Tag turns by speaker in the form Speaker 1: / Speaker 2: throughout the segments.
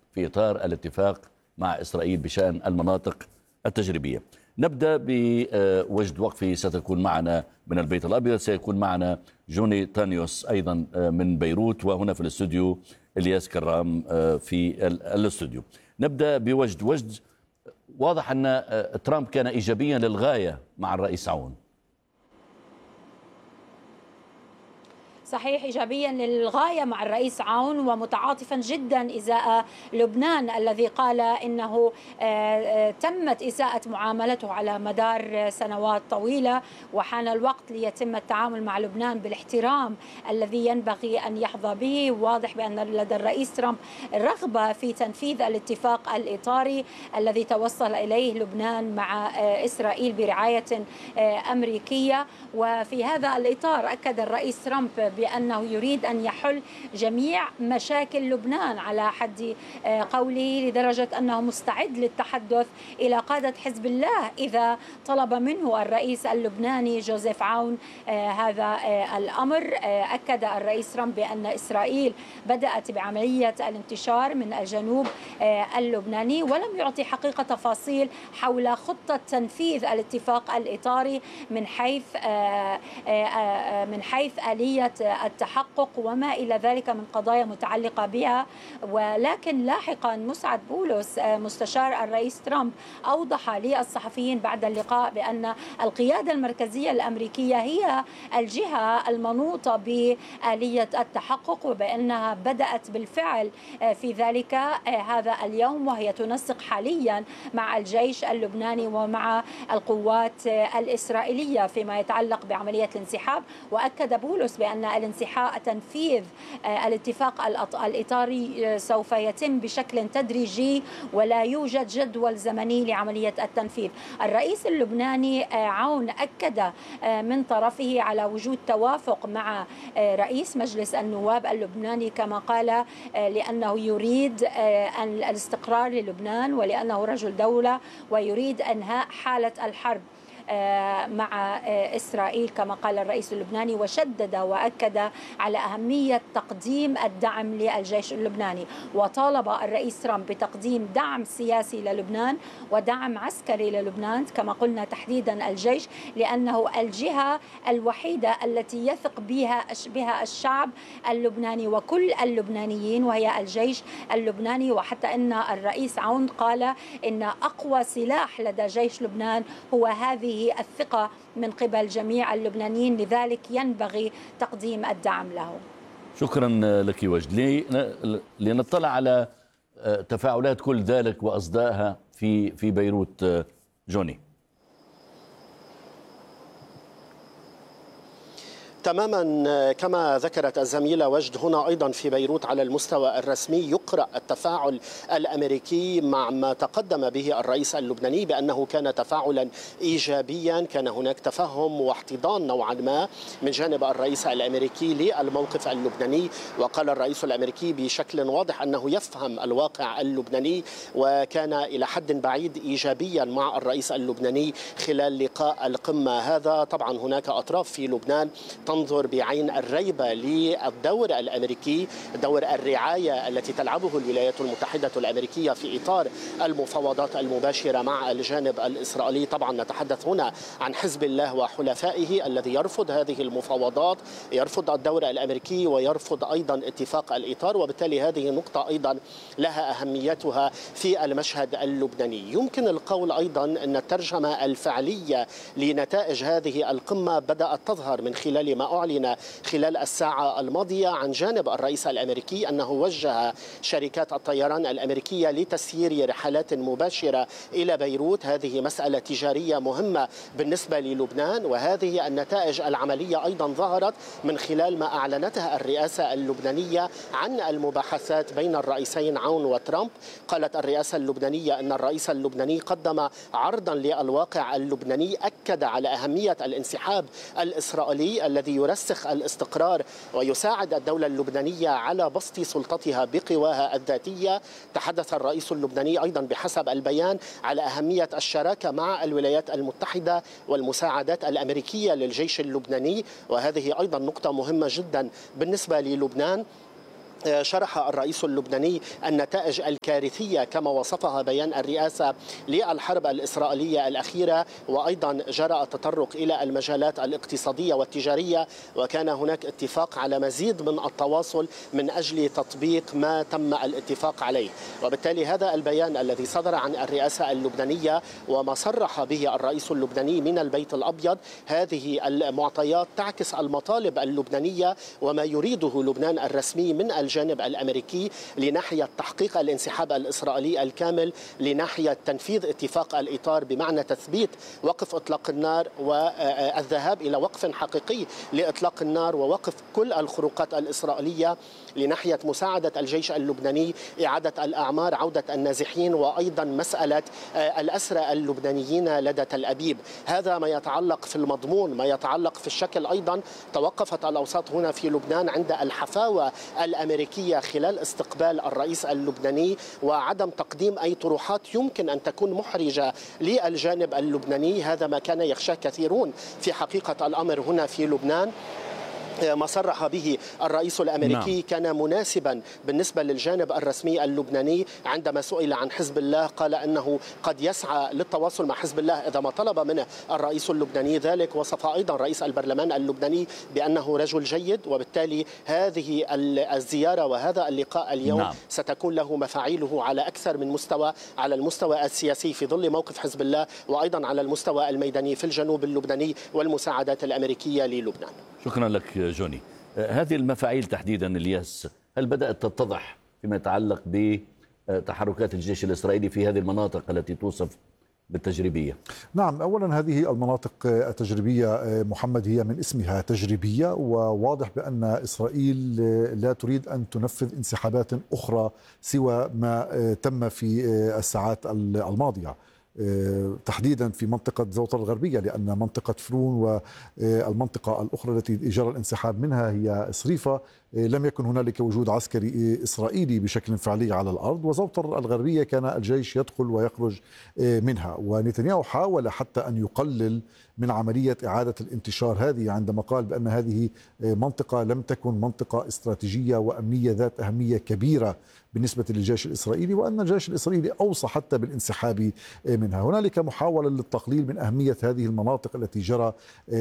Speaker 1: في إطار الاتفاق مع إسرائيل بشأن المناطق التجريبية. نبدأ بوجد وقفي ستكون معنا من البيت الأبيض، سيكون معنا جوني تانيوس أيضا من بيروت، وهنا في الاستوديو إلياس كرام في الاستوديو. نبدأ بوجد. واضح أن ترامب كان إيجابيا للغاية مع الرئيس عون.
Speaker 2: صحيح، إيجابيا للغاية مع الرئيس عون ومتعاطفا جدا إزاء لبنان الذي قال إنه تمت إساءة معاملته على مدار سنوات طويلة، وحان الوقت ليتم التعامل مع لبنان بالاحترام الذي ينبغي أن يحظى به. واضح بأن لدى الرئيس ترامب رغبة في تنفيذ الاتفاق الإطاري الذي توصل إليه لبنان مع إسرائيل برعاية أمريكية. وفي هذا الإطار أكد الرئيس ترامب بأنه يريد أن يحل جميع مشاكل لبنان على حد قوله، لدرجة أنه مستعد للتحدث إلى قادة حزب الله إذا طلب منه الرئيس اللبناني جوزيف عون هذا الأمر. أكد الرئيس ترامب بأن إسرائيل بدأت بعملية الانتشار من الجنوب اللبناني، ولم يعطي حقيقة تفاصيل حول خطة تنفيذ الاتفاق الإطاري من حيث آلية التحقق وما إلى ذلك من قضايا متعلقة بها. ولكن لاحقا مسعد بولس مستشار الرئيس ترامب أوضح للصحفيين بعد اللقاء بأن القيادة المركزية الأمريكية هي الجهة المنوطة بآلية التحقق، وبأنها بدأت بالفعل في ذلك هذا اليوم، وهي تنسق حاليا مع الجيش اللبناني ومع القوات الإسرائيلية فيما يتعلق بعملية الانسحاب. وأكد بولس بأن تنفيذ الاتفاق الإطاري سوف يتم بشكل تدريجي ولا يوجد جدول زمني لعملية التنفيذ. الرئيس اللبناني عون أكد من طرفه على وجود توافق مع رئيس مجلس النواب اللبناني كما قال، لأنه يريد الاستقرار للبنان ولأنه رجل دولة ويريد إنهاء حالة الحرب مع إسرائيل كما قال الرئيس اللبناني. وشدد وأكد على أهمية تقديم الدعم للجيش اللبناني، وطالب الرئيس ترامب بتقديم دعم سياسي للبنان ودعم عسكري للبنان كما قلنا تحديدا الجيش، لأنه الجهة الوحيدة التي يثق بها الشعب اللبناني وكل اللبنانيين وهي الجيش اللبناني. وحتى أن الرئيس عون قال إن أقوى سلاح لدى جيش لبنان هو هذه الثقة من قبل جميع اللبنانيين، لذلك ينبغي تقديم الدعم له.
Speaker 1: شكرا لك وجد. لنطلع على تفاعلات كل ذلك وأصدائها في بيروت. جوني.
Speaker 3: تماما كما ذكرت الزميلة وجد، هنا أيضا في بيروت على المستوى الرسمي يقرأ التفاعل الأمريكي مع ما تقدم به الرئيس اللبناني بأنه كان تفاعلا إيجابيا. كان هناك تفهم واحتضان نوعا ما من جانب الرئيس الأمريكي للموقف اللبناني، وقال الرئيس الأمريكي بشكل واضح أنه يفهم الواقع اللبناني وكان إلى حد بعيد إيجابيا مع الرئيس اللبناني خلال لقاء القمة هذا. طبعا هناك أطراف في لبنان تنظر بعين الريبة للدور الأمريكي، دور الرعاية التي تلعبه الولايات المتحدة الأمريكية في إطار المفاوضات المباشرة مع الجانب الإسرائيلي. طبعا نتحدث هنا عن حزب الله وحلفائه الذي يرفض هذه المفاوضات، يرفض الدور الأمريكي ويرفض أيضا اتفاق الإطار، وبالتالي هذه نقطة أيضا لها أهميتها في المشهد اللبناني. يمكن القول أيضا أن الترجمة الفعلية لنتائج هذه القمة بدأت تظهر من خلال ما أعلن خلال الساعة الماضية عن جانب الرئيس الأمريكي أنه وجه شركات الطيران الأمريكية لتسيير رحلات مباشرة إلى بيروت. هذه مسألة تجارية مهمة بالنسبة للبنان، وهذه النتائج العملية أيضا ظهرت من خلال ما أعلنتها الرئاسة اللبنانية عن المباحثات بين الرئيسين عون وترامب. قالت الرئاسة اللبنانية أن الرئيس اللبناني قدم عرضا للواقع اللبناني أكد على أهمية الانسحاب الإسرائيلي الذي يرسخ الاستقرار ويساعد الدولة اللبنانية على بسط سلطتها بقواها الذاتية. تحدث الرئيس اللبناني أيضا بحسب البيان على أهمية الشراكة مع الولايات المتحدة والمساعدات الأمريكية للجيش اللبناني، وهذه أيضا نقطة مهمة جدا بالنسبة للبنان. شرح الرئيس اللبناني النتائج الكارثية كما وصفها بيان الرئاسة للحرب الإسرائيلية الأخيرة، وأيضا جرى التطرق إلى المجالات الاقتصادية والتجارية، وكان هناك اتفاق على مزيد من التواصل من أجل تطبيق ما تم الاتفاق عليه. وبالتالي هذا البيان الذي صدر عن الرئاسة اللبنانية وما صرح به الرئيس اللبناني من البيت الأبيض، هذه المعطيات تعكس المطالب اللبنانية وما يريده لبنان الرسمي من الجانب الأمريكي لناحية تحقيق الانسحاب الإسرائيلي الكامل، لناحية تنفيذ اتفاق الإطار بمعنى تثبيت وقف إطلاق النار والذهاب إلى وقف حقيقي لإطلاق النار ووقف كل الخروقات الإسرائيلية، لناحية مساعدة الجيش اللبناني، إعادة الأعمار، عودة النازحين، وأيضا مسألة الأسرى اللبنانيين لدى تل أبيب. هذا ما يتعلق في المضمون. ما يتعلق في الشكل أيضا، توقفت الأوساط هنا في لبنان عند الحفاوة الأمريكية خلال استقبال الرئيس اللبناني وعدم تقديم أي طروحات يمكن أن تكون محرجة للجانب اللبناني. هذا ما كان يخشاه كثيرون في حقيقة الأمر هنا في لبنان. ما صرح به الرئيس الأمريكي كان مناسبا بالنسبة للجانب الرسمي اللبناني. عندما سئل عن حزب الله قال أنه قد يسعى للتواصل مع حزب الله إذا ما طلب منه الرئيس اللبناني ذلك. وصف أيضا رئيس البرلمان اللبناني بأنه رجل جيد، وبالتالي هذه الزيارة وهذا اللقاء اليوم ستكون له مفاعيله على أكثر من مستوى، على المستوى السياسي في ظل موقف حزب الله، وأيضا على المستوى الميداني في الجنوب اللبناني والمساعدات الأمريكية للبنان.
Speaker 1: شكرا لك جوني. هذه المفاعيل تحديدا الياس، هل بدأت تتضح فيما يتعلق بتحركات الجيش الإسرائيلي في هذه المناطق التي توصف بالتجريبية؟
Speaker 4: نعم، أولا هذه المناطق التجريبية محمد هي من اسمها تجريبية، وواضح بأن إسرائيل لا تريد أن تنفذ انسحابات أخرى سوى ما تم في الساعات الماضية، تحديدا في منطقة زوطة الغربية، لأن منطقة فرون والمنطقة الأخرى التي جرى الانسحاب منها هي صريفة لم يكن هنالك وجود عسكري إسرائيلي بشكل فعلي على الأرض، وزوطة الغربية كان الجيش يدخل ويخرج منها. ونتنياهو حاول حتى أن يقلل من عملية إعادة الانتشار هذه عندما قال بأن هذه منطقة لم تكن منطقة استراتيجية وأمنية ذات أهمية كبيرة بالنسبة للجيش الإسرائيلي، وأن الجيش الإسرائيلي أوصى حتى بالانسحاب منها. هنالك محاولة للتقليل من أهمية هذه المناطق التي جرى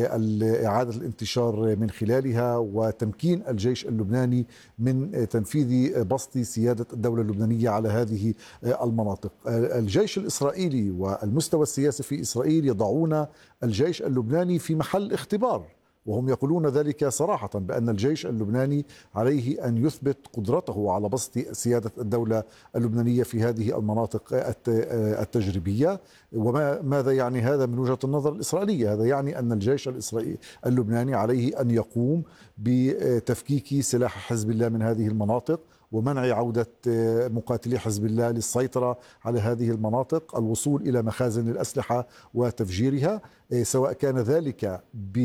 Speaker 4: إعادة الانتشار من خلالها، وتمكين الجيش اللبناني من تنفيذ بسط سيادة الدولة اللبنانية على هذه المناطق. الجيش الإسرائيلي والمستوى السياسي في إسرائيل يضعون الجيش اللبناني في محل اختبار، وهم يقولون ذلك صراحة بأن الجيش اللبناني عليه أن يثبت قدرته على بسط سيادة الدولة اللبنانية في هذه المناطق التجريبية. وماذا يعني هذا من وجهة النظر الإسرائيلية؟ هذا يعني أن الجيش الإسرائيلي اللبناني عليه أن يقوم بتفكيك سلاح حزب الله من هذه المناطق، ومنع عودة مقاتلي حزب الله للسيطرة على هذه المناطق، الوصول إلى مخازن الأسلحة وتفجيرها، سواء كان ذلك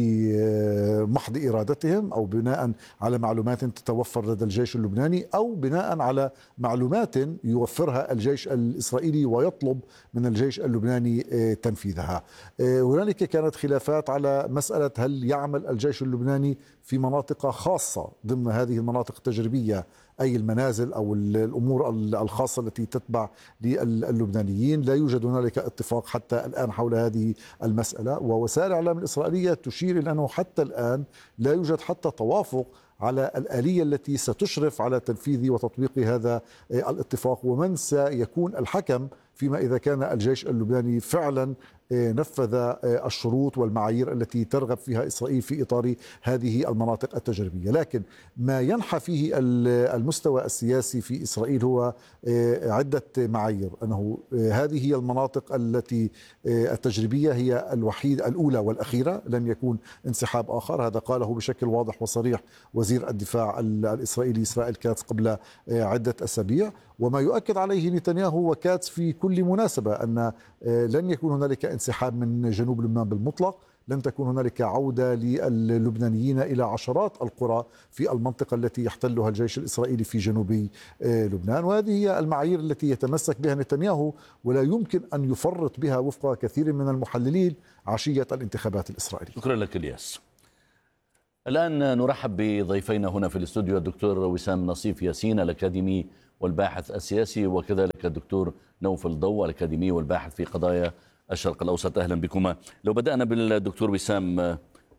Speaker 4: بمحض إرادتهم أو بناء على معلومات تتوفر لدى الجيش اللبناني، أو بناء على معلومات يوفرها الجيش الإسرائيلي ويطلب من الجيش اللبناني تنفيذها. هنالك كانت خلافات على مسألة هل يعمل الجيش اللبناني في مناطق خاصة ضمن هذه المناطق التجريبية، أي المنازل أو الأمور الخاصة التي تتبع للبنانيين. لا يوجد هنالك اتفاق حتى الآن حول هذه المسألة، ووسائل الإعلام الإسرائيلية تشير إلى أنه حتى الآن لا يوجد حتى توافق على الآلية التي ستشرف على تنفيذ وتطبيق هذا الاتفاق، ومن سيكون الحكم فيما إذا كان الجيش اللبناني فعلا نفذ الشروط والمعايير التي ترغب فيها إسرائيل في إطار هذه المناطق التجريبية. لكن ما ينحى فيه المستوى السياسي في إسرائيل هو عدة معايير، أنه هذه هي المناطق التي التجريبية هي الأولى والأخيرة، لن يكون انسحاب آخر. هذا قاله بشكل واضح وصريح وزير الدفاع الإسرائيلي إسرائيل كاتس قبل عدة أسابيع، وما يؤكد عليه نتنياهو وكاتس في كل مناسبة أن لن يكون هنالك انسحاب من جنوب لبنان بالمطلق، لن تكون هنالك عودة للبنانيين إلى عشرات القرى في المنطقة التي يحتلها الجيش الإسرائيلي في جنوب لبنان. وهذه هي المعايير التي يتمسك بها نتنياهو، ولا يمكن أن يفرط بها وفق كثير من المحللين عشية الانتخابات الإسرائيلية.
Speaker 1: شكرا لك الياس. الآن نرحب بضيفينا هنا في الاستوديو الدكتور وسام نصيف ياسين الأكاديمي والباحث السياسي، وكذلك الدكتور نوفل ضو الأكاديمي والباحث في قضايا الشرق الأوسط. أهلا بكما. لو بدأنا بالدكتور وسام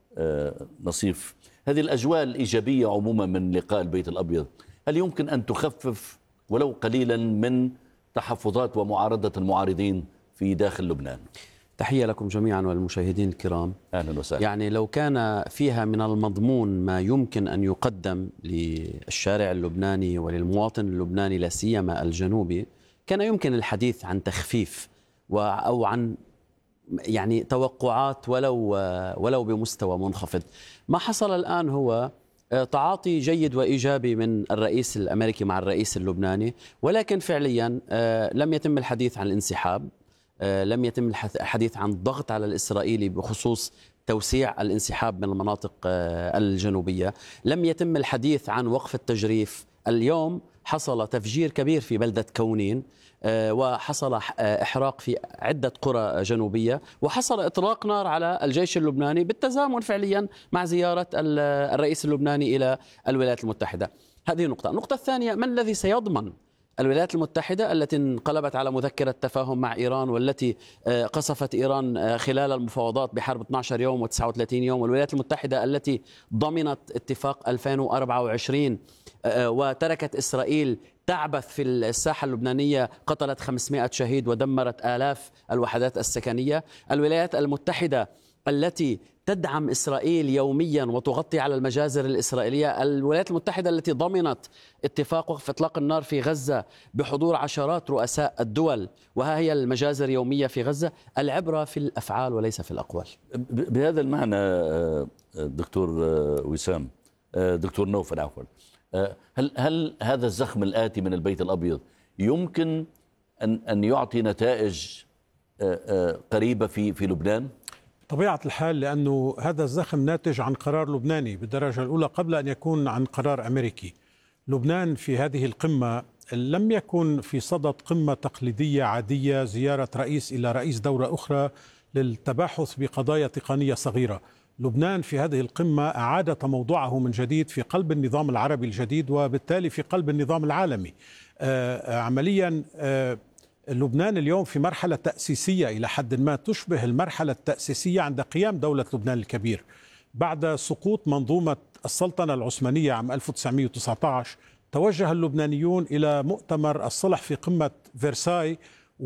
Speaker 1: نصيف، هذه الأجواء الإيجابية عموما من لقاء البيت الأبيض، هل يمكن أن تخفف ولو قليلا من تحفظات ومعارضة المعارضين في داخل لبنان؟
Speaker 5: تحية لكم جميعا والمشاهدين الكرام.
Speaker 1: أهلا وسهلا.
Speaker 5: يعني لو كان فيها من المضمون ما يمكن أن يقدم للشارع اللبناني وللمواطن اللبناني لا سيما الجنوبي، كان يمكن الحديث عن تخفيف أو عن يعني توقعات ولو بمستوى منخفض. ما حصل الآن هو تعاطي جيد وإيجابي من الرئيس الأمريكي مع الرئيس اللبناني، ولكن فعليا لم يتم الحديث عن الانسحاب، لم يتم الحديث عن الضغط على الإسرائيلي بخصوص توسيع الانسحاب من المناطق الجنوبية، لم يتم الحديث عن وقف التجريف. اليوم حصل تفجير كبير في بلدة كونين، وحصل إحراق في عدة قرى جنوبية، وحصل إطلاق نار على الجيش اللبناني بالتزامن فعليا مع زيارة الرئيس اللبناني إلى الولايات المتحدة. هذه نقطة. النقطة الثانية، من الذي سيضمن الولايات المتحدة التي انقلبت على مذكرة تفاهم مع إيران، والتي قصفت إيران خلال المفاوضات بحرب 12 يوم و39 يوم، والولايات المتحدة التي ضمنت اتفاق 2024 وتركت إسرائيل تعبث في الساحة اللبنانية، قتلت 500 شهيد ودمرت آلاف الوحدات السكنية. الولايات المتحدة التي تدعم إسرائيل يوميا وتغطي على المجازر الإسرائيلية، الولايات المتحدة التي ضمنت اتفاق وقف إطلاق النار في غزة بحضور عشرات رؤساء الدول، وها هي المجازر يومية في غزة. العبرة في الأفعال وليس في الأقوال.
Speaker 1: بهذا المعنى دكتور وسام، دكتور نوفل عفوا، هل هذا الزخم الآتي من البيت الأبيض يمكن أن يعطي نتائج قريبة في لبنان؟
Speaker 6: طبيعة الحال، لأنه هذا الزخم ناتج عن قرار لبناني بالدرجة الأولى قبل أن يكون عن قرار أمريكي. لبنان في هذه القمة لم يكن في صدد قمة تقليدية عادية، زيارة رئيس إلى رئيس دولة أخرى للتباحث بقضايا تقنية صغيرة. لبنان في هذه القمة أعاد تموضعه من جديد في قلب النظام العربي الجديد، وبالتالي في قلب النظام العالمي. عمليا لبنان اليوم في مرحلة تأسيسية إلى حد ما تشبه المرحلة التأسيسية عند قيام دولة لبنان الكبير. بعد سقوط منظومة السلطنة العثمانية عام 1919 توجه اللبنانيون إلى مؤتمر الصلح في قمة فرساي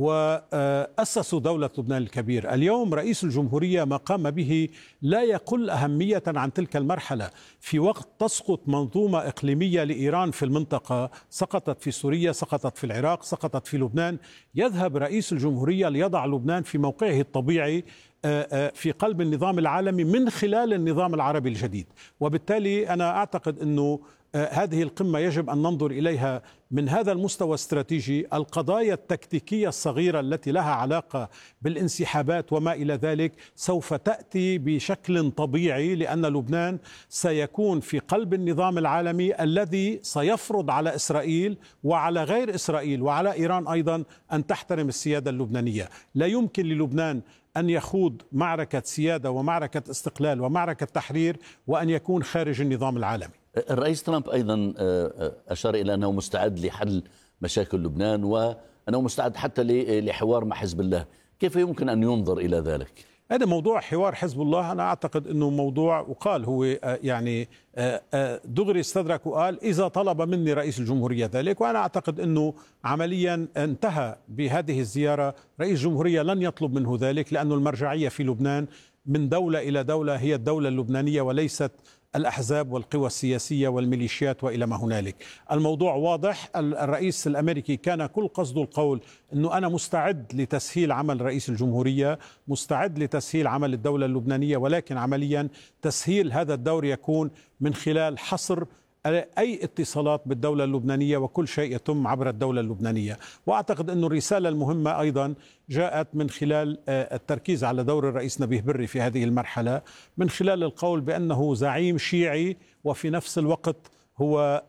Speaker 6: وأسسوا دولة لبنان الكبير. اليوم رئيس الجمهورية ما قام به لا يقل أهمية عن تلك المرحلة. في وقت تسقط منظومة إقليمية لإيران في المنطقة، سقطت في سوريا، سقطت في العراق، سقطت في لبنان، يذهب رئيس الجمهورية ليضع لبنان في موقعه الطبيعي في قلب النظام العالمي من خلال النظام العربي الجديد. وبالتالي أنا أعتقد أنه هذه القمة يجب أن ننظر إليها من هذا المستوى الاستراتيجي. القضايا التكتيكية الصغيرة التي لها علاقة بالانسحابات وما إلى ذلك سوف تأتي بشكل طبيعي، لأن لبنان سيكون في قلب النظام العالمي الذي سيفرض على إسرائيل وعلى غير إسرائيل وعلى إيران أيضا أن تحترم السيادة اللبنانية. لا يمكن للبنان أن يخوض معركة سيادة ومعركة استقلال ومعركة تحرير وأن يكون خارج النظام العالمي.
Speaker 1: الرئيس ترامب أيضا أشار إلى أنه مستعد لحل مشاكل لبنان، وأنه مستعد حتى لحوار مع حزب الله. كيف يمكن أن ينظر إلى ذلك؟
Speaker 6: هذا موضوع حوار حزب الله أنا أعتقد أنه موضوع، وقال هو يعني دغري استدرك وقال إذا طلب مني رئيس الجمهورية ذلك، وأنا أعتقد أنه عمليا انتهى بهذه الزيارة. رئيس الجمهورية لن يطلب منه ذلك، لأن المرجعية في لبنان من دولة إلى دولة هي الدولة اللبنانية وليست الأحزاب والقوى السياسية والميليشيات وإلى ما هنالك. الموضوع واضح. الرئيس الأمريكي كان كل قصده القول أنه أنا مستعد لتسهيل عمل رئيس الجمهورية، مستعد لتسهيل عمل الدولة اللبنانية، ولكن عمليا تسهيل هذا الدور يكون من خلال حصر أي اتصالات بالدولة اللبنانية، وكل شيء يتم عبر الدولة اللبنانية. وأعتقد أن الرسالة المهمة أيضا جاءت من خلال التركيز على دور الرئيس نبيه بري في هذه المرحلة، من خلال القول بأنه زعيم شيعي وفي نفس الوقت هو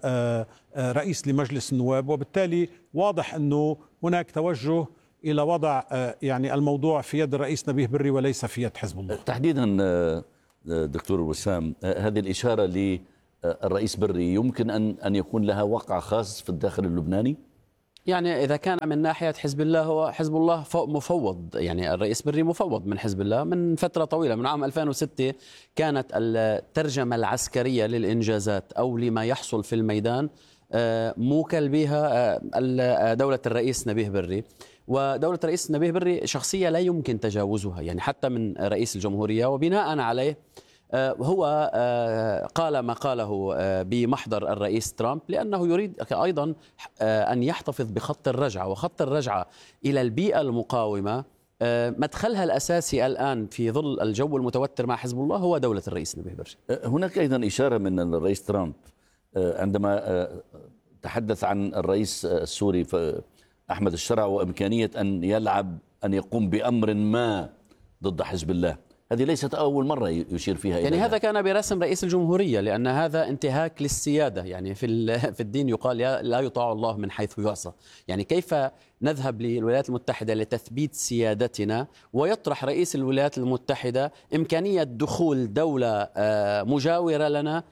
Speaker 6: رئيس لمجلس النواب، وبالتالي واضح أنه هناك توجه إلى وضع يعني الموضوع في يد الرئيس نبيه بري وليس في يد حزب الله.
Speaker 1: تحديدا دكتور وسام، هذه الإشارة للرئيس بري يمكن أن يكون لها وقع خاص في الداخل اللبناني؟
Speaker 5: يعني إذا كان من ناحية حزب الله، هو حزب الله مفوض، يعني الرئيس بري مفوض من حزب الله من فترة طويلة. من عام 2006 كانت الترجمة العسكرية للإنجازات أو لما يحصل في الميدان موكل بها دولة الرئيس نبيه بري، ودولة الرئيس نبيه بري شخصية لا يمكن تجاوزها، يعني حتى من رئيس الجمهورية. وبناء عليه هو قال ما قاله بمحضر الرئيس ترامب، لأنه يريد أيضا أن يحتفظ بخط الرجعة، وخط الرجعة إلى البيئة المقاومة مدخلها الأساسي الآن في ظل الجو المتوتر مع حزب الله هو دولة الرئيس نبيه بري.
Speaker 1: هناك أيضا إشارة من الرئيس ترامب عندما تحدث عن الرئيس السوري أحمد الشرع وإمكانية أن يقوم بأمر ما ضد حزب الله. هذه ليست أول مرة يشير فيها
Speaker 5: يعني هذا كان برسم رئيس الجمهورية، لأن هذا انتهاك للسيادة. يعني في الدين يقال لا يطاع الله من حيث يعصى. يعني كيف نذهب للولايات المتحدة لتثبيت سيادتنا ويطرح رئيس الولايات المتحدة إمكانية دخول دولة مجاورة لنا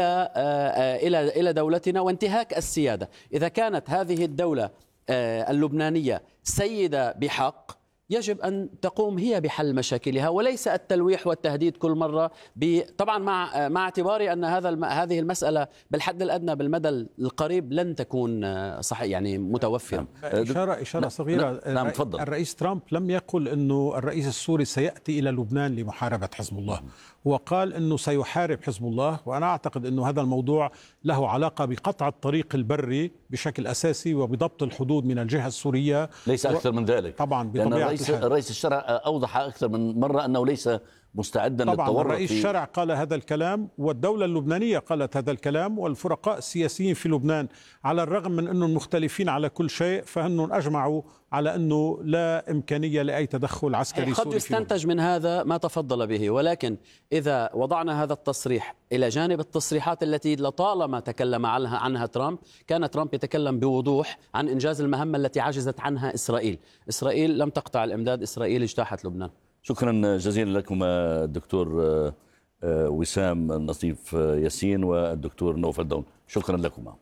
Speaker 5: إلى دولتنا وانتهاك السيادة؟ إذا كانت هذه الدولة اللبنانية سيدة بحق، يجب أن تقوم هي بحل مشاكلها، وليس التلويح والتهديد كل مرة. طبعا مع اعتباري أن هذه المسألة بالحد الأدنى بالمدى القريب لن تكون صحيح، يعني متوفرة.
Speaker 6: إشارة صغيرة.
Speaker 1: نعم تفضل.
Speaker 6: الرئيس ترامب لم يقل أنه الرئيس السوري سيأتي إلى لبنان لمحاربة حزب الله، هو قال أنه سيحارب حزب الله. وأنا أعتقد أنه هذا الموضوع له علاقة بقطع الطريق البري بشكل أساسي وبضبط الحدود من الجهة السورية،
Speaker 1: ليس أكثر من ذلك.
Speaker 6: طبعا بطبيعة
Speaker 1: الرئيس الشرع أوضح أكثر من مرة أنه ليس مستعدا
Speaker 6: طبعا
Speaker 1: للتورط.
Speaker 6: الرئيس الشرع قال هذا الكلام، والدولة اللبنانية قالت هذا الكلام، والفرقاء السياسيين في لبنان على الرغم من أنهم مختلفين على كل شيء فإنهم أجمعوا على أنه لا إمكانية لأي تدخل عسكري سوري.
Speaker 5: قد يستنتج من هذا ما تفضل به، ولكن إذا وضعنا هذا التصريح إلى جانب التصريحات التي لطالما تكلم عنها ترامب، كان ترامب يتكلم بوضوح عن إنجاز المهمة التي عجزت عنها إسرائيل. إسرائيل لم تقطع الإمداد، إسرائيل اجتاحت لبنان. شكرا
Speaker 1: جزيلا لكم الدكتور وسام نصيف ياسين والدكتور نوفل دون، شكرا لكما.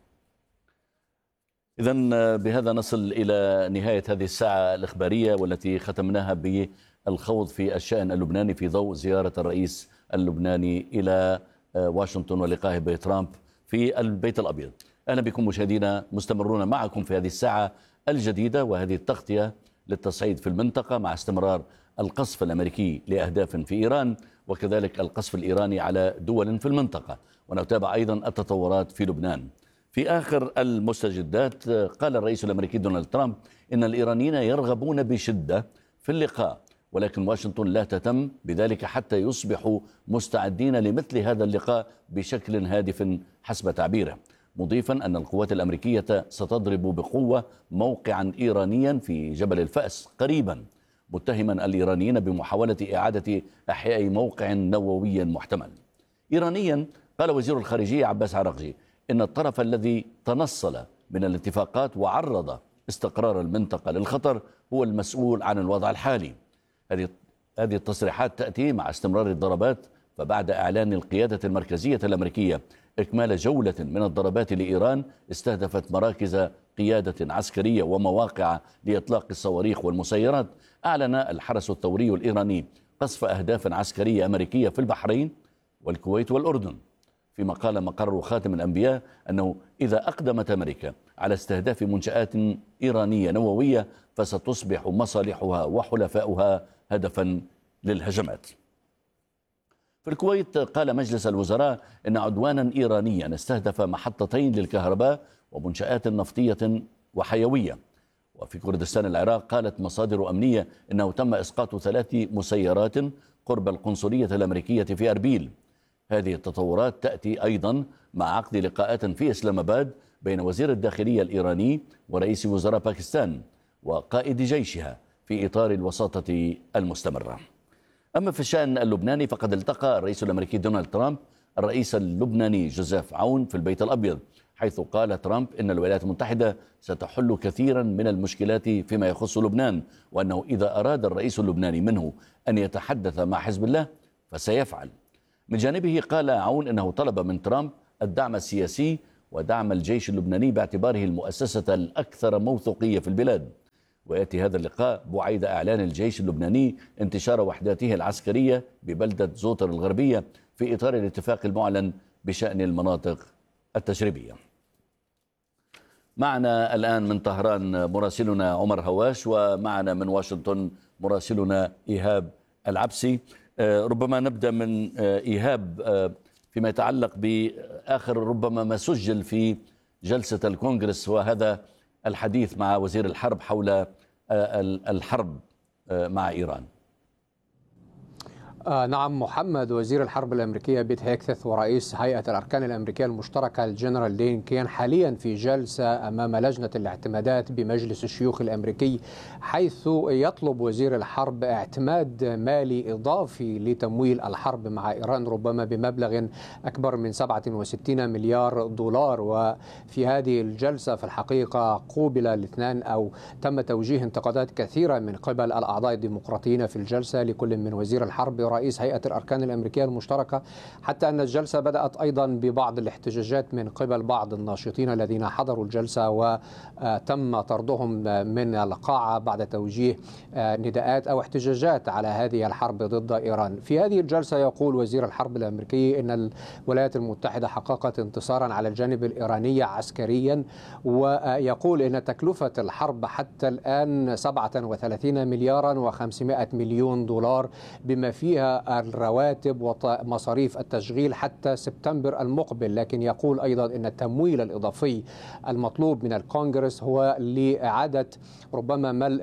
Speaker 1: إذن بهذا نصل إلى نهاية هذه الساعة الإخبارية والتي ختمناها بالخوض في الشأن اللبناني في ضوء زيارة الرئيس اللبناني إلى واشنطن ولقائه بترامب في البيت الأبيض. أهلا بكم مشاهدينا، مستمرون معكم في هذه الساعة الجديدة وهذه التغطية للتصعيد في المنطقة مع استمرار القصف الأمريكي لأهداف في إيران وكذلك القصف الإيراني على دول في المنطقة، ونتابع أيضا التطورات في لبنان. في آخر المستجدات قال الرئيس الأمريكي دونالد ترامب إن الإيرانيين يرغبون بشدة في اللقاء، ولكن واشنطن لا تهتم بذلك حتى يصبحوا مستعدين لمثل هذا اللقاء بشكل هادف حسب تعبيره، مضيفا أن القوات الأمريكية ستضرب بقوة موقعا إيرانيا في جبل الفأس قريبا، متهما الإيرانيين بمحاولة إعادة إحياء موقع نووي محتمل. إيرانيا قال وزير الخارجية عباس عراقجي إن الطرف الذي تنصل من الاتفاقات وعرض استقرار المنطقة للخطر هو المسؤول عن الوضع الحالي. هذه التصريحات تأتي مع استمرار الضربات، فبعد إعلان القيادة المركزية الأمريكية إكمال جولة من الضربات لإيران استهدفت مراكز قيادة عسكرية ومواقع لإطلاق الصواريخ والمسيرات، أعلن الحرس الثوري الإيراني قصف أهداف عسكرية أمريكية في البحرين والكويت والأردن، فيما قال مقر خاتم الأنبياء أنه إذا أقدمت أمريكا على استهداف منشآت إيرانية نووية فستصبح مصالحها وحلفاؤها هدفا للهجمات. في الكويت قال مجلس الوزراء إن عدوانا إيرانيا استهدف محطتين للكهرباء ومنشآت نفطية وحيوية. وفي كردستان العراق قالت مصادر أمنية إنه تم إسقاط 3 مسيرات قرب القنصلية الأمريكية في أربيل. هذه التطورات تأتي أيضا مع عقد لقاءات في إسلام آباد بين وزير الداخلية الإيراني ورئيس وزراء باكستان وقائد جيشها في إطار الوساطة المستمرة. أما في الشأن اللبناني فقد التقى الرئيس الأمريكي دونالد ترامب الرئيس اللبناني جوزيف عون في البيت الأبيض، حيث قال ترامب إن الولايات المتحدة ستحل كثيرا من المشكلات فيما يخص لبنان، وأنه إذا أراد الرئيس اللبناني منه أن يتحدث مع حزب الله فسيفعل. من جانبه قال عون إنه طلب من ترامب الدعم السياسي ودعم الجيش اللبناني باعتباره المؤسسة الأكثر موثوقية في البلاد. ويأتي هذا اللقاء بعيد إعلان الجيش اللبناني انتشار وحداته العسكرية ببلدة زوطر الغربية في إطار الاتفاق المعلن بشأن المناطق التجريبية. معنا الآن من طهران مراسلنا عمر هواش، ومعنا من واشنطن مراسلنا إيهاب العبسي. ربما نبدأ من إيهاب فيما يتعلق بآخر ربما ما سجل في جلسة الكونغرس، وهذا الحديث مع وزير الحرب حول الحرب مع إيران.
Speaker 7: نعم محمد، وزير الحرب الأمريكية بيت هيكث ورئيس هيئة الأركان الأمريكية المشتركة الجنرال دين كين حاليا في جلسة أمام لجنة الاعتمادات بمجلس الشيوخ الأمريكي، حيث يطلب وزير الحرب اعتماد مالي إضافي لتمويل الحرب مع إيران ربما بمبلغ أكبر من 67 مليار دولار. وفي هذه الجلسة في الحقيقة قوبل الاثنان أو تم توجيه انتقادات كثيرة من قبل الأعضاء الديمقراطيين في الجلسة لكل من وزير الحرب رئيس هيئة الأركان الأمريكية المشتركة، حتى أن الجلسة بدأت أيضا ببعض الاحتجاجات من قبل بعض الناشطين الذين حضروا الجلسة وتم طردهم من القاعة بعد توجيه نداءات أو احتجاجات على هذه الحرب ضد إيران. في هذه الجلسة يقول وزير الحرب الأمريكي أن الولايات المتحدة حققت انتصارا على الجانب الإيراني عسكريا، ويقول أن تكلفة الحرب حتى الآن 37 مليارا و500 مليون دولار، بما فيها الرواتب ومصاريف التشغيل حتى سبتمبر المقبل. لكن يقول أيضا أن التمويل الإضافي المطلوب من الكونغرس هو لإعادة ربما ملء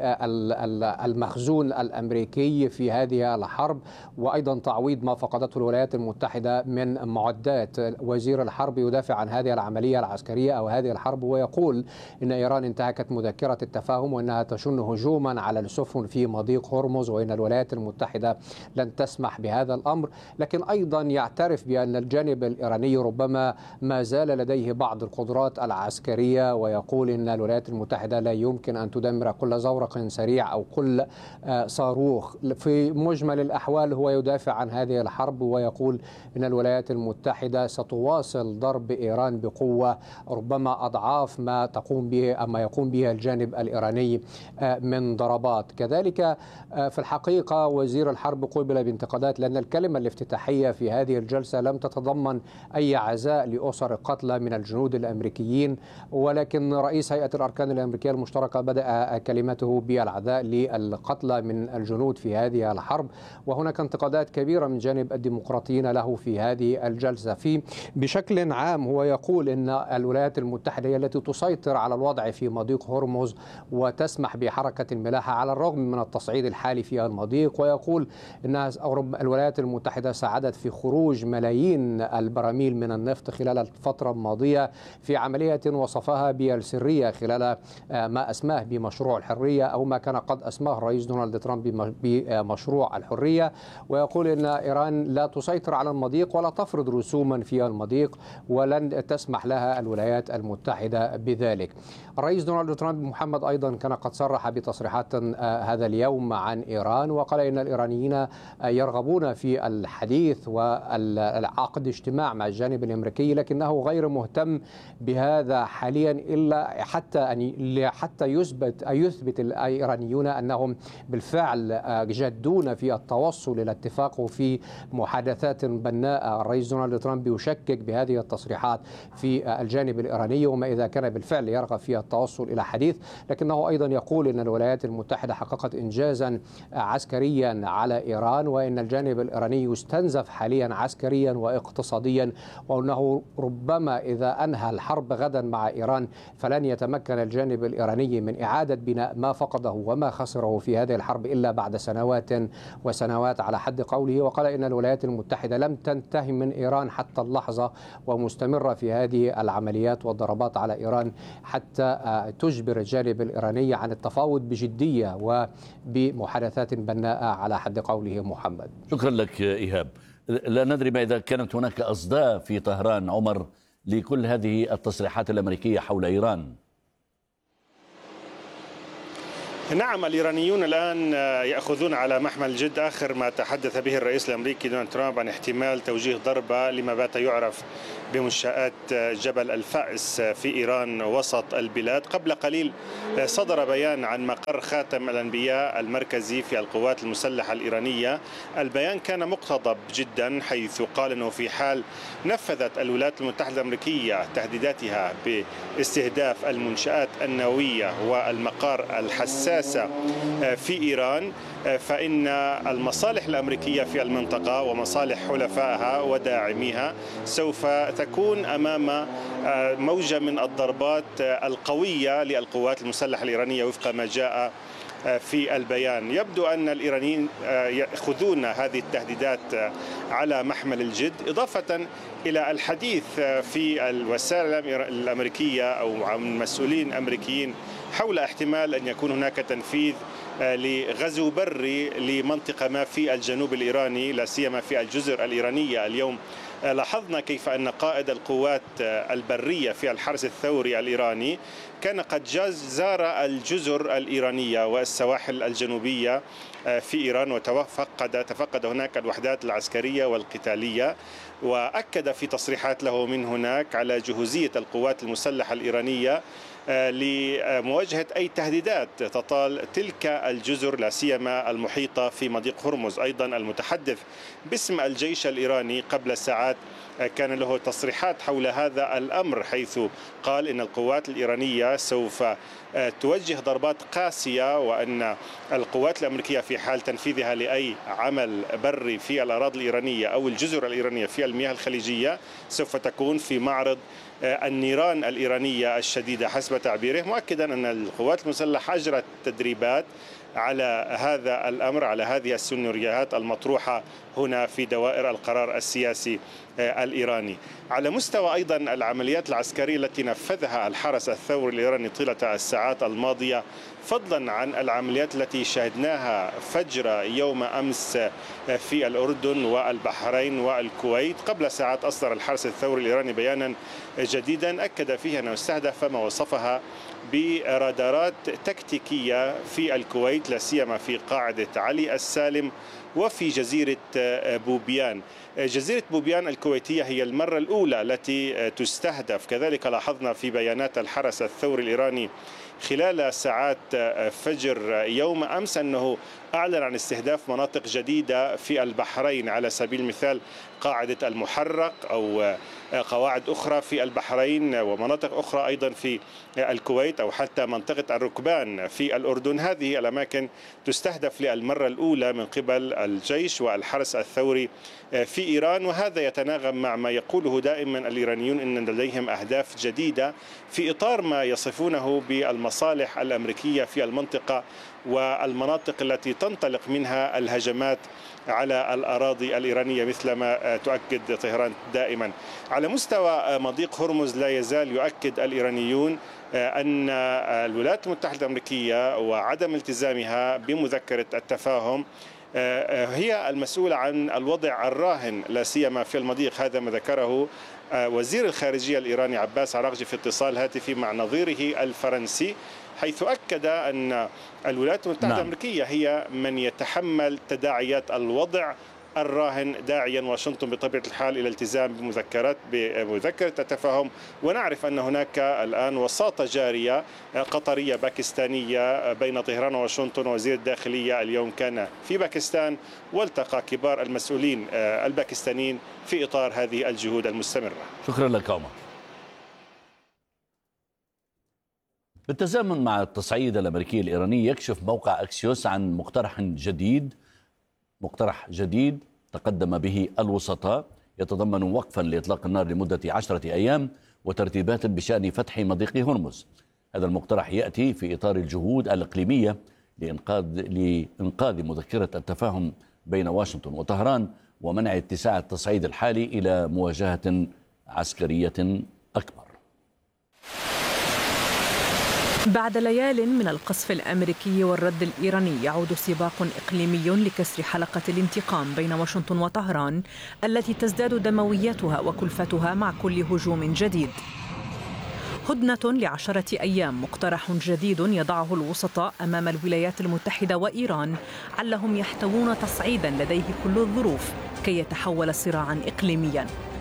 Speaker 7: المخزون الأمريكي في هذه الحرب، وأيضا تعويض ما فقدته الولايات المتحدة من معدات. وزير الحرب يدافع عن هذه العملية العسكرية أو هذه الحرب، ويقول أن إيران انتهكت مذكرة التفاهم وأنها تشن هجوما على السفن في مضيق هرمز، وأن الولايات المتحدة لن تسمح بهذا الأمر. لكن أيضا يعترف بأن الجانب الإيراني ربما ما زال لديه بعض القدرات العسكرية، ويقول أن الولايات المتحدة لا يمكن أن تدمر كل زورق سريع أو كل صاروخ. في مجمل الأحوال هو يدافع عن هذه الحرب، ويقول أن الولايات المتحدة ستواصل ضرب إيران بقوة ربما أضعاف ما تقوم به أما يقوم به الجانب الإيراني من ضربات. كذلك في الحقيقة وزير الحرب قوبل بانتقادات لأن الكلمة الافتتاحية في هذه الجلسة لم تتضمن أي عزاء لأسر القتلى من الجنود الأمريكيين، ولكن رئيس هيئة الأركان الأمريكية المشتركة بدأ كلمته بالعزاء للقتلى من الجنود في هذه الحرب. وهناك انتقادات كبيرة من جانب الديمقراطيين له في هذه الجلسة. بشكل عام هو يقول أن الولايات المتحدة هي التي تسيطر على الوضع في مضيق هرمز وتسمح بحركة الملاحة على الرغم من التصعيد الحالي في المضيق. ويقول أن الولايات المتحدة ساعدت في خروج ملايين البراميل من النفط خلال الفترة الماضية في عملية وصفها بالسرية خلال ما أسماه بمشروع الحرية، أو ما كان قد أسماه الرئيس دونالد ترامب بمشروع الحرية. ويقول أن إيران لا تسيطر على المضيق ولا تفرض رسوما في المضيق ولن تسمح لها الولايات المتحدة بذلك. الرئيس دونالد ترامب محمد أيضا كان قد صرح بتصريحات هذا اليوم عن إيران، وقال إن الإيرانيين يرغبون في الحديث والعقد اجتماع مع الجانب الأمريكي، لكنه غير مهتم بهذا حاليا إلا حتى يثبت الإيرانيون أنهم بالفعل جادون في التوصل إلى اتفاق في محادثات بناءة. الرئيس دونالد ترامب يشكك بهذه التصريحات في الجانب الإيراني وما إذا كان بالفعل يرغب في التوصل إلى حديث، لكنه أيضا يقول أن الولايات المتحدة حققت إنجازا عسكريا على إيران، وأن الجانب الإيراني يستنزف حاليا عسكريا واقتصاديا، وأنه ربما إذا أنهى الحرب غدا مع إيران فلن يتمكن الجانب الإيراني من إعادة بناء ما فقده وما خسره في هذه الحرب إلا بعد سنوات وسنوات على حد قوله. وقال إن الولايات المتحدة لم تنتهي من إيران حتى اللحظة ومستمرة في هذه العمليات والضربات على إيران حتى تجبر الجانب الإيراني عن التفاوض بجدية وبمحادثات بناءة على حد قوله محمد.
Speaker 1: شكرا لك إيهاب. لا ندري ما إذا كانت هناك أصداء في طهران عمر لكل هذه التصريحات الأمريكية حول إيران.
Speaker 8: نعم، الإيرانيون الآن يأخذون على محمل الجد آخر ما تحدث به الرئيس الأمريكي دونالد ترامب عن احتمال توجيه ضربة لما بات يعرف بمنشآت جبل الفأس في إيران وسط البلاد. قبل قليل صدر بيان عن مقر خاتم الأنبياء المركزي في القوات المسلحة الإيرانية. البيان كان مقتضب جدا، حيث قال أنه في حال نفذت الولايات المتحدة الأمريكية تهديداتها باستهداف المنشآت النووية والمقار الحساسة في إيران، فإن المصالح الأمريكية في المنطقة ومصالح حلفائها وداعميها سوف تكون أمام موجة من الضربات القوية للقوات المسلحة الإيرانية وفق ما جاء في البيان. يبدو أن الإيرانيين يأخذون هذه التهديدات على محمل الجد، إضافة إلى الحديث في الوسائل الأمريكية أو عن مسؤولين أمريكيين حول احتمال أن يكون هناك تنفيذ لغزو بري لمنطقة ما في الجنوب الإيراني، لا سيما في الجزر الإيرانية. اليوم لاحظنا كيف أن قائد القوات البرية في الحرس الثوري الإيراني كان قد زار الجزر الإيرانية والسواحل الجنوبية في إيران وتفقد هناك الوحدات العسكرية والقتالية، وأكد في تصريحات له من هناك على جهوزية القوات المسلحة الإيرانية لمواجهة أي تهديدات تطال تلك الجزر، لا سيما المحيطة في مضيق هرمز. أيضا المتحدث باسم الجيش الإيراني قبل ساعات كان له تصريحات حول هذا الأمر، حيث قال إن القوات الإيرانية سوف توجه ضربات قاسية، وأن القوات الأمريكية في حال تنفيذها لأي عمل بري في الأراضي الإيرانية أو الجزر الإيرانية في المياه الخليجية سوف تكون في معرض النيران الإيرانية الشديدة حسب تعبيره، مؤكدا أن القوات المسلحة أجرت تدريبات على هذا الأمر، على هذه السيناريوهات المطروحة هنا في دوائر القرار السياسي الإيراني. على مستوى أيضا العمليات العسكرية التي نفذها الحرس الثوري الإيراني طيلة الساعات الماضية، فضلا عن العمليات التي شاهدناها فجر يوم أمس في الأردن والبحرين والكويت. قبل ساعات أصدر الحرس الثوري الإيراني بيانا جديدا أكد فيه أنه استهدف ما وصفها برادارات تكتيكية في الكويت، لا سيما في قاعدة علي السالم وفي جزيرة بوبيان. جزيرة بوبيان الكويتية هي المرة الأولى التي تستهدف. كذلك لاحظنا في بيانات الحرس الثوري الإيراني خلال ساعات فجر يوم أمس أنه أعلن عن استهداف مناطق جديدة في البحرين، على سبيل المثال قاعدة المحرق أو قواعد أخرى في البحرين ومناطق أخرى أيضا في الكويت، أو حتى منطقة الركبان في الأردن. هذه الأماكن تستهدف للمرة الأولى من قبل الجيش والحرس الثوري في إيران، وهذا يتناغم مع ما يقوله دائما الإيرانيون أن لديهم أهداف جديدة في إطار ما يصفونه بالمصالح الأمريكية في المنطقة والمناطق التي تنطلق منها الهجمات على الأراضي الإيرانية، مثل ما تؤكد طهران دائما. على مستوى مضيق هرمز لا يزال يؤكد الإيرانيون أن الولايات المتحدة الأمريكية وعدم التزامها بمذكرة التفاهم هي المسؤولة عن الوضع الراهن، لا سيما في المضيق. هذا ما ذكره وزير الخارجية الإيراني عباس عراقجي في اتصال هاتفي مع نظيره الفرنسي، حيث أكد أن الولايات المتحدة الأمريكية هي من يتحمل تداعيات الوضع الراهن، داعيا واشنطن بطبيعة الحال إلى الالتزام بمذكرة التفاهم. ونعرف أن هناك الآن وساطة جارية قطرية باكستانية بين طهران وواشنطن. وزير الداخلية اليوم كان في باكستان والتقى كبار المسؤولين الباكستانيين في إطار هذه الجهود المستمرة.
Speaker 1: شكرا لك عمر. بالتزامن مع التصعيد الأمريكي الإيراني، يكشف موقع أكسيوس عن مقترح جديد تقدم به الوسطاء، يتضمن وقفا لإطلاق النار لمدة 10 أيام وترتيبات بشأن فتح مضيق هرمز. هذا المقترح يأتي في إطار الجهود الإقليمية لإنقاذ مذكرة التفاهم بين واشنطن وطهران ومنع اتساع التصعيد الحالي إلى مواجهة عسكرية أكبر.
Speaker 9: بعد ليال من القصف الأمريكي والرد الإيراني، يعود سباق إقليمي لكسر حلقة الانتقام بين واشنطن وطهران التي تزداد دمويتها وكلفتها مع كل هجوم جديد. هدنة ل10 أيام مقترح جديد يضعه الوسطاء أمام الولايات المتحدة وإيران علهم يحتوون تصعيدا لديه كل الظروف كي يتحول صراعا إقليميا.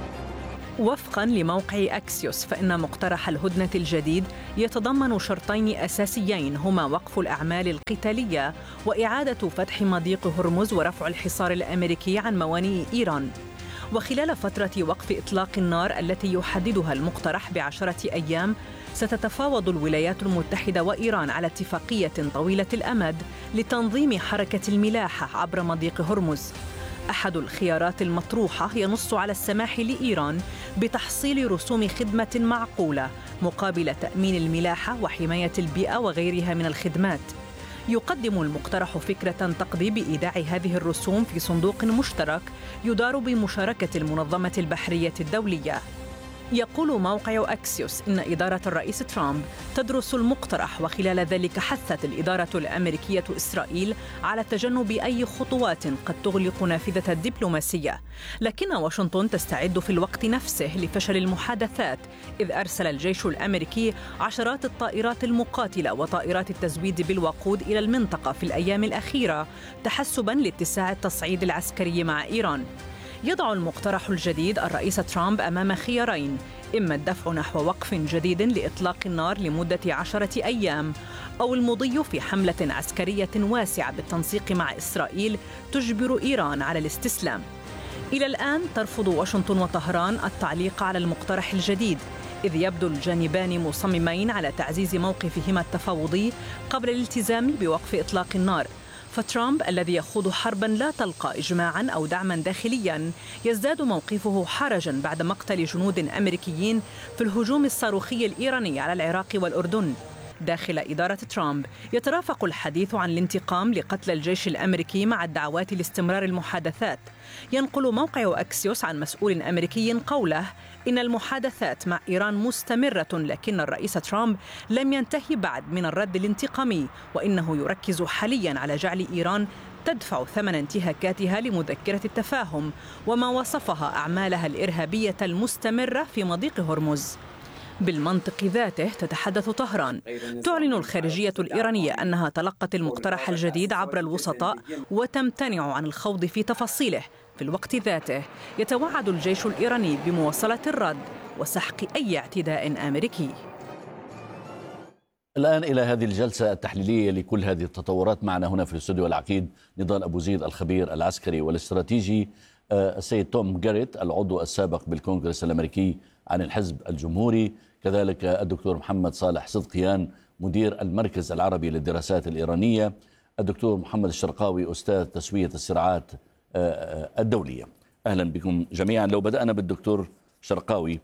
Speaker 9: وفقا لموقع أكسيوس فإن مقترح الهدنة الجديد يتضمن شرطين أساسيين هما وقف الأعمال القتالية وإعادة فتح مضيق هرمز ورفع الحصار الأمريكي عن موانئ إيران. وخلال فترة وقف إطلاق النار التي يحددها المقترح ب10 أيام ستتفاوض الولايات المتحدة وإيران على اتفاقية طويلة الأمد لتنظيم حركة الملاحة عبر مضيق هرمز. أحد الخيارات المطروحة ينص على السماح لإيران بتحصيل رسوم خدمة معقولة مقابل تأمين الملاحة وحماية البيئة وغيرها من الخدمات. يقدم المقترح فكرة تقضي بإيداع هذه الرسوم في صندوق مشترك يدار بمشاركة المنظمة البحرية الدولية. يقول موقع أكسيوس إن إدارة الرئيس ترامب تدرس المقترح، وخلال ذلك حثت الإدارة الأمريكية إسرائيل على تجنب أي خطوات قد تغلق نافذة الدبلوماسية. لكن واشنطن تستعد في الوقت نفسه لفشل المحادثات، إذ أرسل الجيش الأمريكي عشرات الطائرات المقاتلة وطائرات التزويد بالوقود إلى المنطقة في الأيام الأخيرة تحسباً لاتساع التصعيد العسكري مع إيران. يضع المقترح الجديد الرئيس ترامب أمام خيارين: إما الدفع نحو وقف جديد لإطلاق النار لمدة 10 أيام، أو المضي في حملة عسكرية واسعة بالتنسيق مع إسرائيل تجبر إيران على الاستسلام. إلى الآن ترفض واشنطن وطهران التعليق على المقترح الجديد، إذ يبدو الجانبان مصممين على تعزيز موقفهما التفاوضي قبل الالتزام بوقف إطلاق النار. فترامب الذي يخوض حرباً لا تلقى إجماعاً أو دعماً داخلياً يزداد موقفه حرجاً بعد مقتل جنود أمريكيين في الهجوم الصاروخي الإيراني على العراق والأردن. داخل إدارة ترامب يترافق الحديث عن الانتقام لقتل الجيش الأمريكي مع الدعوات لاستمرار المحادثات. ينقل موقع أكسيوس عن مسؤول أمريكي قوله إن المحادثات مع إيران مستمرة، لكن الرئيس ترامب لم ينتهي بعد من الرد الانتقامي، وإنه يركز حالياً على جعل إيران تدفع ثمن انتهاكاتها لمذكرة التفاهم وما وصفها أعمالها الإرهابية المستمرة في مضيق هرمز. بالمنطق ذاته تتحدث طهران. تعلن الخارجية الإيرانية أنها تلقت المقترح الجديد عبر الوسطاء وتمتنع عن الخوض في تفاصيله. في الوقت ذاته يتوعد الجيش الإيراني بمواصلة الرد وسحق أي اعتداء أمريكي.
Speaker 1: الآن إلى هذه الجلسة التحليلية لكل هذه التطورات. معنا هنا في الاستوديو العقيد نضال أبو زيد الخبير العسكري والاستراتيجي، السيد توم جاريت العضو السابق بالكونغرس الأمريكي عن الحزب الجمهوري، كذلك الدكتور محمد صالح صدقيان مدير المركز العربي للدراسات الإيرانية، الدكتور محمد الشرقاوي أستاذ تسوية الصراعات الدولية. أهلا بكم جميعا. لو بدأنا بالدكتور شرقاوي،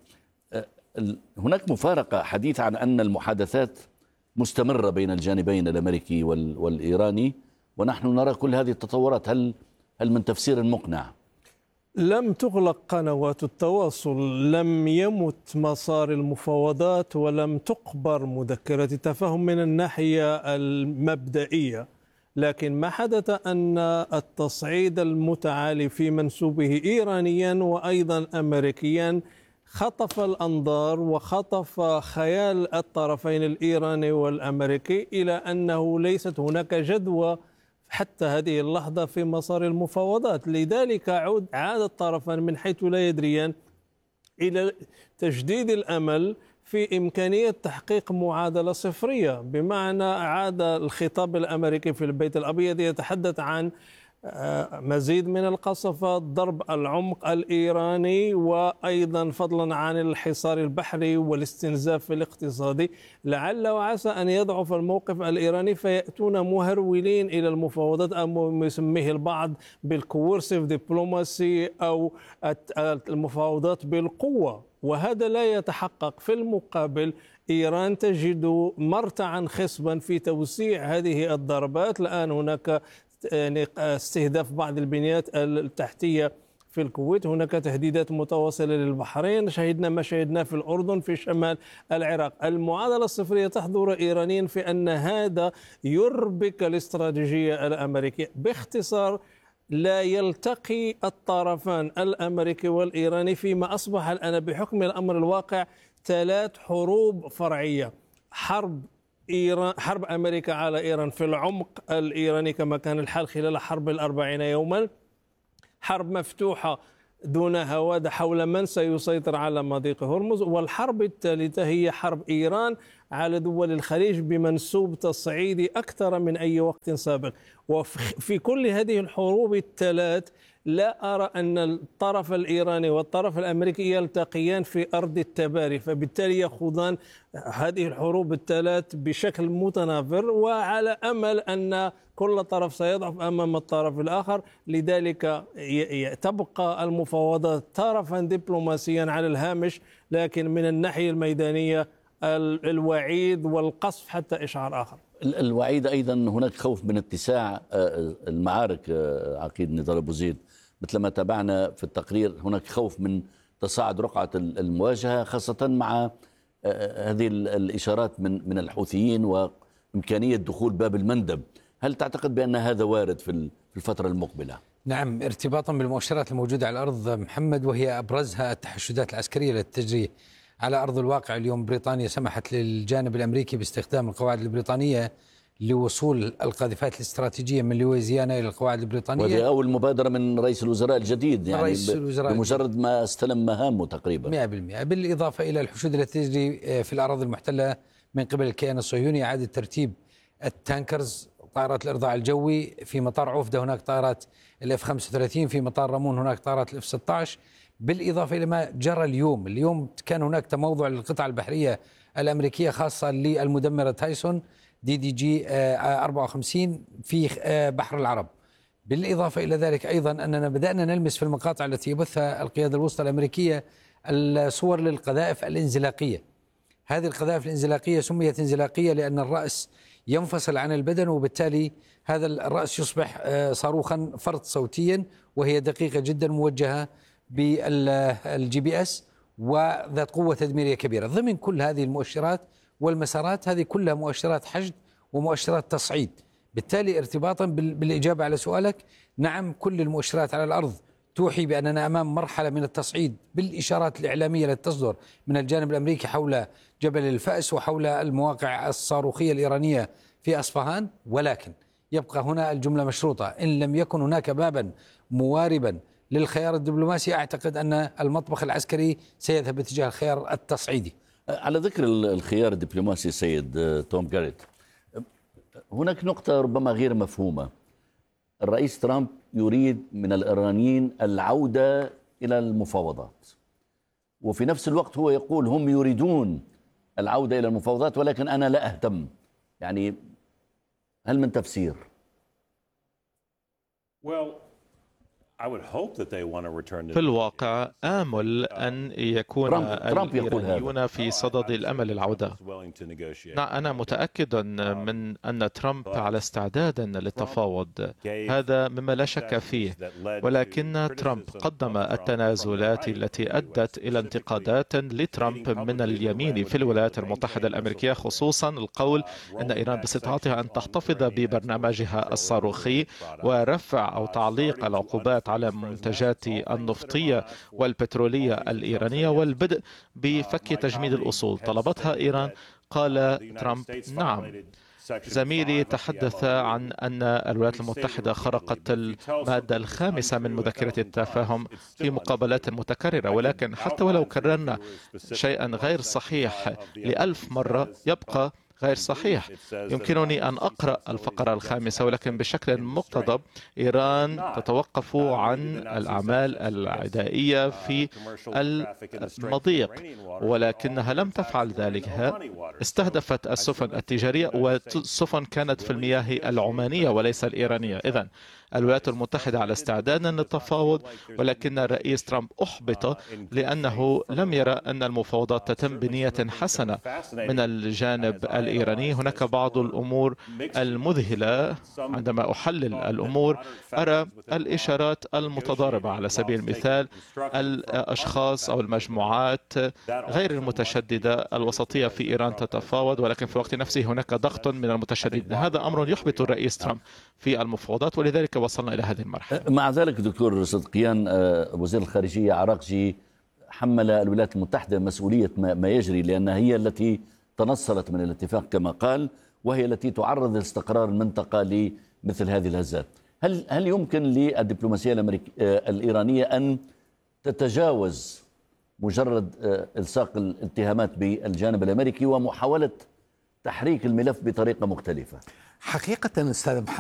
Speaker 1: هناك مفارقة حديث عن أن المحادثات مستمرة بين الجانبين الأمريكي والإيراني، ونحن نرى كل هذه التطورات. هل من تفسير مقنع؟
Speaker 10: لم تغلق قنوات التواصل، لم يمت مسار المفاوضات، ولم تقبر مذكرة التفاهم من الناحية المبدئية. لكن ما حدث أن التصعيد المتعالي في منسوبه إيرانيا وأيضا أمريكيا خطف الأنظار وخطف خيال الطرفين الإيراني والأمريكي إلى أنه ليست هناك جدوى حتى هذه اللحظة في مسار المفاوضات. لذلك عاد الطرفان من حيث لا يدريان إلى تجديد الأمل في إمكانية تحقيق معادلة صفرية، بمعنى عاد الخطاب الأمريكي في البيت الأبيض يتحدث عن مزيد من القصفات، ضرب العمق الإيراني، وأيضا فضلا عن الحصار البحري والاستنزاف الاقتصادي. لعل وعسى أن يضعف الموقف الإيراني فيأتون مهرولين إلى المفاوضات، أو ما يسميه البعض بالكوورسيف ديبلوماسي أو المفاوضات بالقوة، وهذا لا يتحقق. في المقابل إيران تجد مرتعا خصبا في توسيع هذه الضربات. الآن هناك يعني استهداف بعض البنيات التحتية في الكويت، هناك تهديدات متواصلة للبحرين، شهدنا ما شهدناه في الأردن في شمال العراق. المعادلة الصفرية تحضر إيرانيا في أن هذا يربك الاستراتيجية الأمريكية. باختصار، لا يلتقي الطرفان الأمريكي والإيراني فيما أصبح الآن بحكم الأمر الواقع 3 حروب فرعية: حرب إيران، حرب أمريكا على إيران في العمق الإيراني كما كان الحال خلال حرب 40 يوما، حرب مفتوحة دون هوادة حول من سيسيطر على مضيق هرمز، والحرب الثالثة هي حرب إيران على دول الخليج بمنسوب تصعيدي أكثر من أي وقت سابق. وفي كل هذه الحروب الثلاث لا أرى أن الطرف الإيراني والطرف الأمريكي يلتقيان في أرض التباري، فبالتالي يخوضان هذه الحروب الثلاث بشكل متنافر، وعلى أمل أن كل طرف سيضعف أمام الطرف الآخر. لذلك تبقى المفاوضات طرفا دبلوماسيا على الهامش، لكن من الناحية الميدانية الوعيد والقصف حتى إشعار آخر.
Speaker 1: الوعيد أيضا هناك خوف من اتساع المعارك. عقيد نضال أبو زيد، مثل ما تابعنا في التقرير هناك خوف من تصاعد رقعة المواجهة، خاصة مع هذه الإشارات من الحوثيين وإمكانية دخول باب المندب. هل تعتقد بأن هذا وارد في الفترة المقبلة؟
Speaker 11: نعم، ارتباطا بالمؤشرات الموجودة على الأرض محمد، وهي أبرزها التحشدات العسكرية التي تجري على أرض الواقع. اليوم بريطانيا سمحت للجانب الأمريكي باستخدام القواعد البريطانية لوصول القاذفات الاستراتيجية من لويزيانا إلى القواعد البريطانية،
Speaker 1: وهذه أول مبادرة من رئيس الوزراء الجديد، يعني
Speaker 11: رئيس الوزراء
Speaker 1: بمجرد ما استلم مهامه تقريبا
Speaker 11: 100%. بالإضافة إلى الحشود التي تجري في الأراضي المحتلة من قبل الكيان الصهيوني، إعادة ترتيب التانكرز، طائرات الإرضاع الجوي في مطار عوفدة، هناك طائرات الF-35 في مطار رامون، هناك طائرات الF-16. بالإضافة إلى ما جرى اليوم كان هناك تموضع للقطع البحرية الأمريكية خاصة للمدمرة تايسون DDG 54 في بحر العرب. بالإضافة إلى ذلك أيضا أننا بدأنا نلمس في المقاطع التي يبثها القيادة الوسطى الأمريكية الصور للقذائف الانزلاقية. هذه القذائف الانزلاقية سميت انزلاقية لأن الرأس ينفصل عن البدن، وبالتالي هذا الرأس يصبح صاروخا فرط صوتيا، وهي دقيقة جدا موجهة بالGPS وذات قوة تدميرية كبيرة. ضمن كل هذه المؤشرات والمسارات هذه كلها مؤشرات حشد ومؤشرات تصعيد. بالتالي ارتباطا بالإجابة على سؤالك، نعم كل المؤشرات على الأرض توحي بأننا أمام مرحلة من التصعيد بالإشارات الإعلامية التي تصدر من الجانب الأمريكي حول جبل الفأس وحول المواقع الصاروخية الإيرانية في أصفهان. ولكن يبقى هنا الجملة مشروطة: إن لم يكن هناك بابا مواربا للخيار الدبلوماسي، أعتقد أن المطبخ العسكري سيذهب باتجاه الخيار التصعيدي.
Speaker 1: على ذكر الخيار الدبلوماسي سيد توم جاريت، هناك نقطة ربما غير مفهومة. الرئيس ترامب يريد من الإيرانيين العودة إلى المفاوضات، وفي نفس الوقت هو يقول هم يريدون العودة إلى المفاوضات ولكن أنا لا أهتم. يعني هل من تفسير؟
Speaker 12: في الواقع آمل أن يكون الإيرانيون في صدد الأمل العودة. أنا متأكد من أن ترامب على استعداد للتفاوض، هذا مما لا شك فيه، ولكن ترامب قدم التنازلات التي أدت إلى انتقادات لترامب من اليمين في الولايات المتحدة الأمريكية، خصوصا القول أن إيران باستطاعتها أن تحتفظ ببرنامجها الصاروخي ورفع أو تعليق العقوبات على المنتجات النفطية والبترولية الإيرانية والبدء بفك تجميد الأصول. طلبتها إيران. قال ترامب نعم. زميلي تحدث عن أن الولايات المتحدة خرقت المادة الخامسة من مذكرة التفاهم في مقابلات متكررة، ولكن حتى ولو كررنا شيئا غير صحيح ل1000 مرة يبقى غير صحيح. يمكنني أن أقرأ الفقرة الخامسة، ولكن بشكل مقتضب إيران تتوقف عن الأعمال العدائية في المضيق، ولكنها لم تفعل ذلك. استهدفت السفن التجارية، والسفن كانت في المياه العمانية وليس الإيرانية. إذن الولايات المتحدة على استعداد للتفاوض، ولكن الرئيس ترامب أحبط لأنه لم يرى أن المفاوضات تتم بنية حسنة من الجانب الإيراني. هناك بعض الأمور المذهلة عندما أحلل الأمور، أرى الإشارات المتضاربة. على سبيل المثال الأشخاص أو المجموعات غير المتشددة الوسطية في إيران تتفاوض، ولكن في الوقت نفسه هناك ضغط من المتشددين. هذا أمر يحبط الرئيس ترامب في المفاوضات، ولذلك وصلنا إلى هذه المرحلة.
Speaker 1: مع ذلك دكتور صدقيان، وزير الخارجية عراقجي حمل الولايات المتحدة مسؤولية ما يجري، لأنها هي التي تنصلت من الاتفاق كما قال، وهي التي تعرض لاستقرار المنطقة لمثل هذه الهزات. هل يمكن للدبلوماسية الإيرانية أن تتجاوز مجرد إلصاق الاتهامات بالجانب الأمريكي ومحاولة تحريك الملف بطريقة مختلفة؟
Speaker 13: حقيقة أستاذ محمد،